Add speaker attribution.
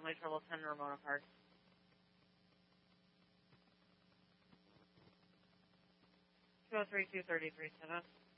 Speaker 1: Family Trouble 10 Ramona Park. Two 203-233, set up.